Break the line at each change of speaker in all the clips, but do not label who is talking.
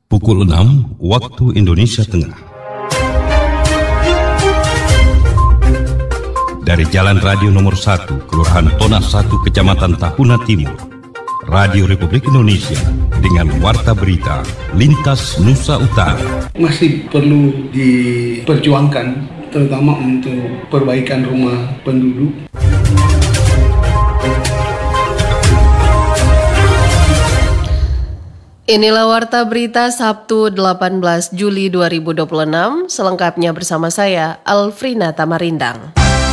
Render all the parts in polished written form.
Pukul 6 waktu Indonesia Tengah. Dari Jalan Radio Nomor 1, Kelurahan Tona 1, Kecamatan Tahuna Timur, Radio Republik Indonesia dengan warta berita Lintas Nusa Utara.
Masih perlu diperjuangkan, terutama untuk perbaikan rumah penduduk.
Inilah warta berita Sabtu 18 Juli 2026, selengkapnya bersama saya, Alfrina Tamarindang.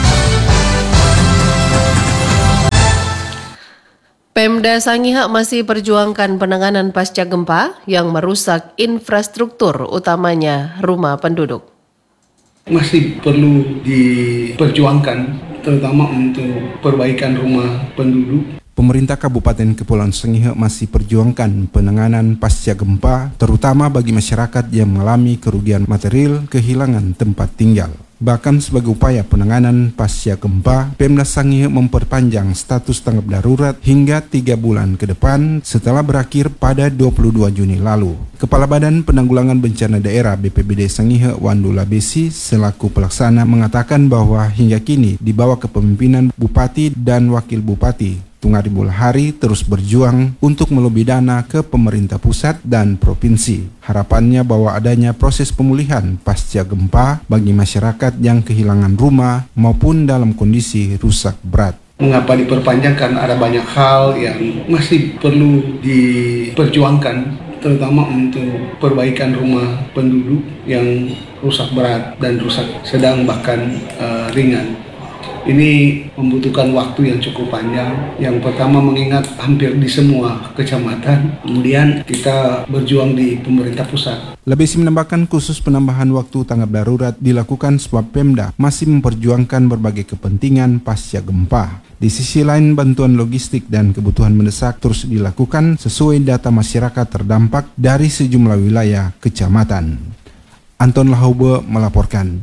Pemda Sangihe masih perjuangkan penanganan pasca gempa yang merusak infrastruktur, utamanya rumah penduduk.
Masih perlu diperjuangkan, terutama untuk perbaikan rumah penduduk.
Pemerintah Kabupaten Kepulauan Sangihe masih perjuangkan penanganan pasca gempa, terutama bagi masyarakat yang mengalami kerugian material, kehilangan tempat tinggal. Bahkan sebagai upaya penanganan pasca gempa, Pemda Sangihe memperpanjang status tanggap darurat hingga 3 bulan ke depan setelah berakhir pada 22 Juni lalu. Kepala Badan Penanggulangan Bencana Daerah BPBD Sangihe, Wandula Besi, selaku pelaksana mengatakan bahwa hingga kini di bawah kepemimpinan Bupati dan Wakil Bupati Tungari Bulhari terus berjuang untuk melobi dana ke pemerintah pusat dan provinsi. Harapannya bahwa adanya proses pemulihan pasca gempa bagi masyarakat yang kehilangan rumah maupun dalam kondisi rusak berat.
Mengapa diperpanjangkan? Ada banyak hal yang masih perlu diperjuangkan, terutama untuk perbaikan rumah penduduk yang rusak berat dan rusak sedang bahkan ringan. Ini membutuhkan waktu yang cukup panjang. Yang pertama mengingat hampir di semua kecamatan, kemudian kita berjuang di pemerintah pusat.
Lebih menambahkan khusus penambahan waktu tanggap darurat dilakukan sebab Pemda masih memperjuangkan berbagai kepentingan pasca gempa. Di sisi lain, bantuan logistik dan kebutuhan mendesak terus dilakukan sesuai data masyarakat terdampak dari sejumlah wilayah kecamatan. Anton Lahaube melaporkan.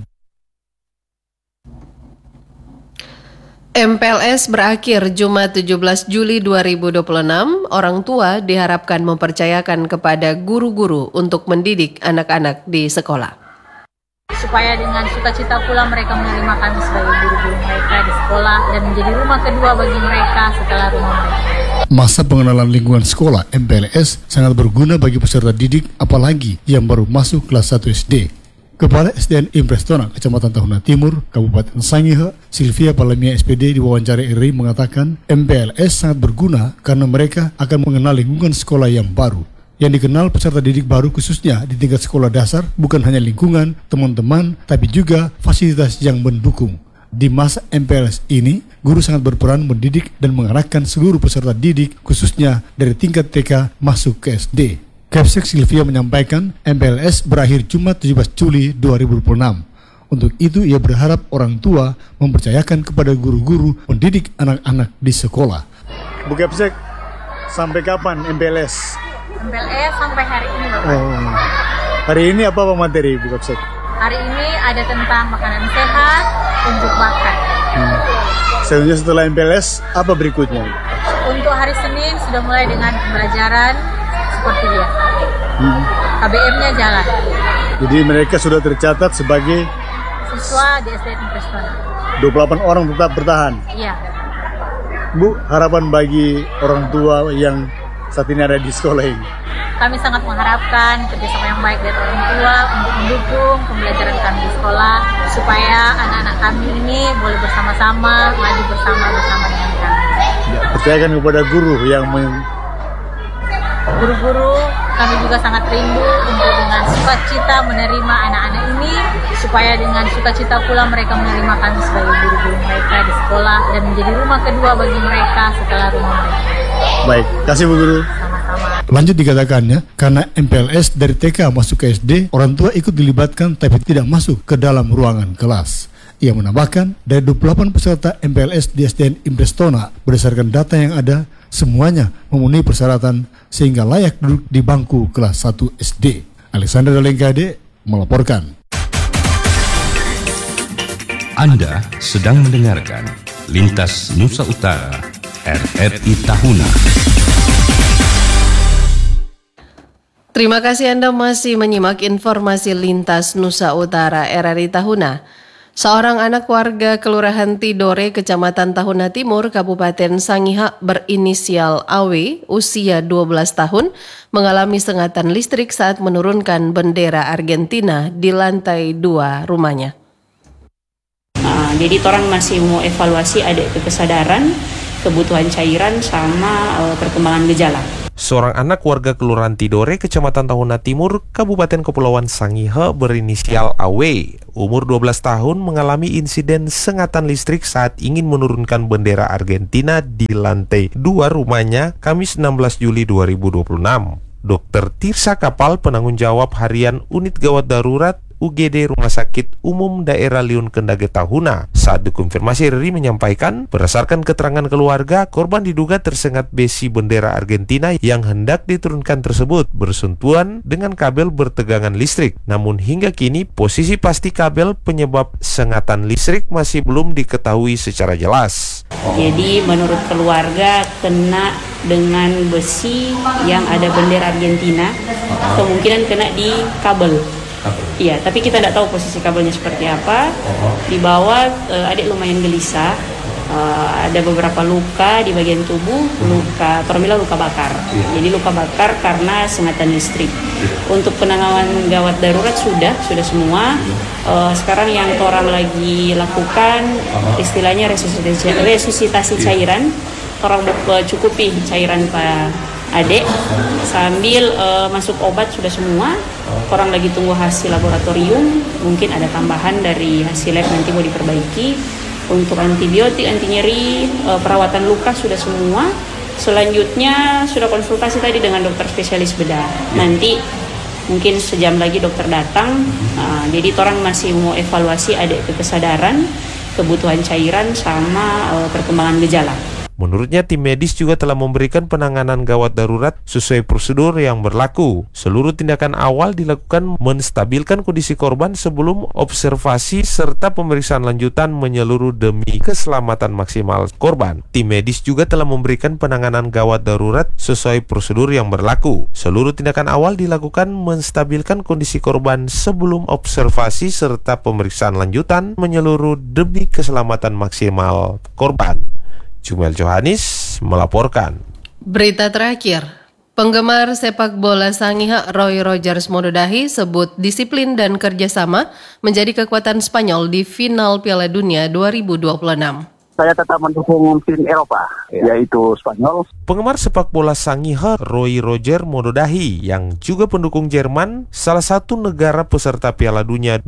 MPLS berakhir Jumat 17 Juli 2026, orang tua diharapkan mempercayakan kepada guru-guru untuk mendidik anak-anak di sekolah.
Supaya dengan sukacita pula mereka menerima kami sebagai guru-guru mereka di sekolah dan menjadi rumah kedua bagi mereka setelah rumah mereka.
Masa pengenalan lingkungan sekolah MPLS sangat berguna bagi peserta didik, apalagi yang baru masuk kelas 1 SD. Kepala SDN Impres Tona, Kecamatan Tahuna Timur, Kabupaten Sangihe, Sylvia Palamia SPD diwawancarai RRI mengatakan MPLS sangat berguna karena mereka akan mengenal lingkungan sekolah yang baru. Yang dikenal peserta didik baru khususnya di tingkat sekolah dasar bukan hanya lingkungan, teman-teman, tapi juga fasilitas yang mendukung. Di masa MPLS ini, guru sangat berperan mendidik dan mengarahkan seluruh peserta didik khususnya dari tingkat TK masuk ke SD. Kapsek Sylvia menyampaikan MPLS berakhir Jumat 17 Juli 2026. Untuk itu ia berharap orang tua mempercayakan kepada guru-guru mendidik anak-anak di sekolah. Bu Kapsek, sampai kapan MPLS?
MPLS sampai hari ini, Bapak.
Hari ini apa materi Bu Kapsek?
Hari ini ada tentang makanan sehat untuk bakat.
Selanjutnya setelah MPLS, apa berikutnya?
Untuk hari Senin sudah mulai dengan pembelajaran seperti biasa. KBM-nya jalan.
Jadi mereka sudah tercatat sebagai
siswa di SDN Impres Tona.
28 orang tetap bertahan.
Iya.
Bu, harapan bagi orang tua yang saat ini ada di sekolah ini?
Kami sangat mengharapkan kerjasama yang baik dari orang tua untuk mendukung pembelajaran kami di sekolah supaya anak-anak kami ini boleh bersama-sama maju bersama dengan kami.
Ya, percayakan kepada guru yang
guru-guru kami juga sangat rindu untuk dengan sukacita menerima anak-anak ini supaya dengan sukacita pula mereka menerima kami sebagai guru-guru mereka di sekolah dan menjadi rumah kedua bagi mereka setelah rumah mereka.
Baik, kasih Bu Guru.
Sama-sama.
Lanjut dikatakannya, karena MPLS dari TK masuk ke SD, orang tua ikut dilibatkan tapi tidak masuk ke dalam ruangan kelas. Ia menambahkan, dari 28 peserta MPLS di SDN Impres Tona, berdasarkan data yang ada, semuanya memenuhi persyaratan sehingga layak duduk di bangku kelas 1 SD. Alexander Dalengkade melaporkan.
Anda sedang mendengarkan Lintas Nusa Utara, RRI Tahuna.
Terima kasih Anda masih menyimak informasi Lintas Nusa Utara RRI Tahuna. Seorang anak warga Kelurahan Tidore, Kecamatan Tahuna Timur, Kabupaten Sangihe berinisial AW, usia 12 tahun, mengalami sengatan listrik saat menurunkan bendera Argentina di lantai 2 rumahnya.
Jadi orang masih mau evaluasi ada kesadaran, kebutuhan cairan, sama perkembangan gejala.
Seorang anak warga Kelurahan Tidore, Kecamatan Tahuna Timur, Kabupaten Kepulauan Sangihe berinisial AW, umur 12 tahun mengalami insiden sengatan listrik saat ingin menurunkan bendera Argentina di lantai 2 rumahnya Kamis 16 Juli 2026. Dr. Tirsa Kapal, penanggung jawab harian Unit Gawat Darurat UGD Rumah Sakit Umum Daerah Liun Kendage Tahuna, saat dikonfirmasi RRI menyampaikan, berdasarkan keterangan keluarga, korban diduga tersengat besi bendera Argentina yang hendak diturunkan tersebut bersentuhan dengan kabel bertegangan listrik. Namun hingga kini posisi pasti kabel penyebab sengatan listrik masih belum diketahui secara jelas.
Jadi menurut keluarga kena dengan besi yang ada bendera Argentina, kemungkinan kena di kabel. Iya, tapi kita tidak tahu posisi kabelnya seperti apa. Di bawah adik lumayan gelisah. Ada beberapa luka di bagian tubuh, luka bakar. Jadi luka bakar karena sengatan listrik. Untuk penanganan gawat darurat sudah semua. Sekarang yang orang lagi lakukan istilahnya resusitasi cairan. Orang cukupi cairan Pak Adik sambil masuk obat sudah semua. Orang lagi tunggu hasil laboratorium, mungkin ada tambahan dari hasil lab nanti mau diperbaiki. Untuk antibiotik, anti nyeri, perawatan luka sudah semua. Selanjutnya sudah konsultasi tadi dengan dokter spesialis bedah. Nanti mungkin sejam lagi dokter datang. Jadi orang masih mau evaluasi ada kesadaran, kebutuhan cairan, sama perkembangan gejala.
Menurutnya, tim medis juga telah memberikan penanganan gawat darurat sesuai prosedur yang berlaku. Seluruh tindakan awal dilakukan menstabilkan kondisi korban sebelum observasi serta pemeriksaan lanjutan menyeluruh demi keselamatan maksimal korban. Tim medis juga telah memberikan penanganan gawat darurat sesuai prosedur yang berlaku. Seluruh tindakan awal dilakukan menstabilkan kondisi korban sebelum observasi serta pemeriksaan lanjutan menyeluruh demi keselamatan maksimal korban. Jumel Johanis melaporkan.
Berita terakhir, penggemar sepak bola Sangihe Roy Rogers Mododahi sebut disiplin dan kerjasama menjadi kekuatan Spanyol di final Piala Dunia 2026.
Saya tetap mendukung tim Eropa, yaitu Spanyol.
Penggemar sepak bola Sangihe Roy Roger Mododahi yang juga pendukung Jerman, salah satu negara peserta Piala Dunia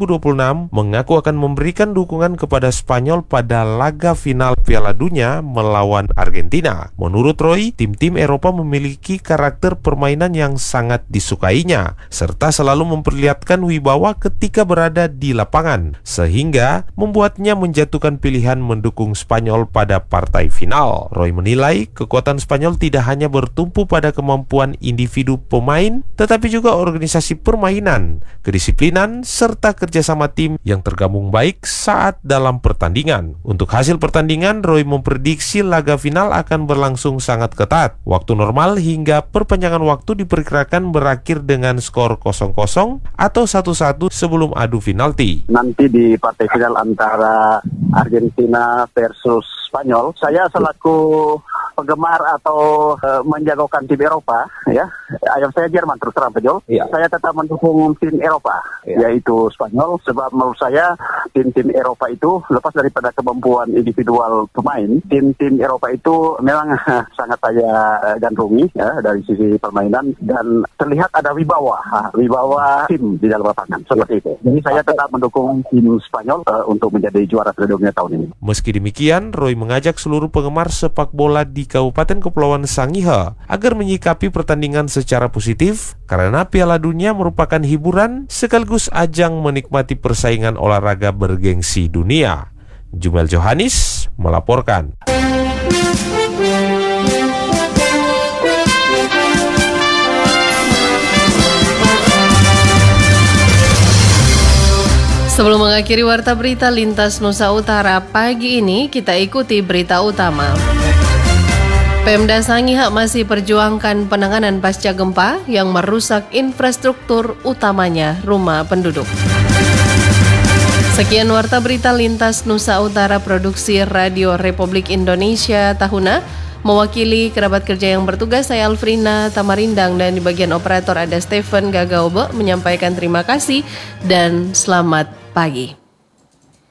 2026, mengaku akan memberikan dukungan kepada Spanyol pada laga final Piala Dunia melawan Argentina. Menurut Roy, tim-tim Eropa memiliki karakter permainan yang sangat disukainya, serta selalu memperlihatkan wibawa ketika berada di lapangan, sehingga membuatnya menjatuhkan pilihan mendukung Spanyol pada partai final. Roy menilai kekuatan Spanyol tidak hanya bertumpu pada kemampuan individu pemain, tetapi juga organisasi permainan, kedisiplinan, serta kerjasama tim yang tergabung baik saat dalam pertandingan. Untuk hasil pertandingan, Roy memprediksi laga final akan berlangsung sangat ketat. Waktu normal hingga perpanjangan waktu diperkirakan berakhir dengan skor 0-0 atau 1-1 sebelum adu penalti.
Nanti di partai final antara Argentina versus Spanyol, saya selaku penggemar atau menjagokan tim Eropa, ya, ayam saya Jerman terus terang penjol. Saya tetap mendukung tim Eropa, yaitu Spanyol, sebab menurut saya tim-tim Eropa itu lepas daripada kemampuan individual pemain, tim-tim Eropa itu memang sangat saya gandrungi, ya, dari sisi permainan, dan terlihat ada wibawa tim di dalam lapangan seperti itu. Jadi saya tetap mendukung tim Spanyol untuk menjadi juara Piala Dunia tahun ini.
Meski demikian, Roy mengajak seluruh penggemar sepak bola di Kabupaten Kepulauan Sangihe agar menyikapi pertandingan secara positif karena Piala Dunia merupakan hiburan sekaligus ajang menikmati persaingan olahraga bergengsi dunia. Jumel Johanis melaporkan.
Sebelum mengakhiri Warta Berita Lintas Nusa Utara pagi ini, kita ikuti berita utama. Pemda Sangihe masih perjuangkan penanganan pasca gempa yang merusak infrastruktur utamanya rumah penduduk. Sekian Warta Berita Lintas Nusa Utara Produksi Radio Republik Indonesia Tahuna. Mewakili kerabat kerja yang bertugas, saya Alfrina Tamarindang, dan di bagian operator ada Stephen Gagaobe menyampaikan terima kasih dan selamat pagi.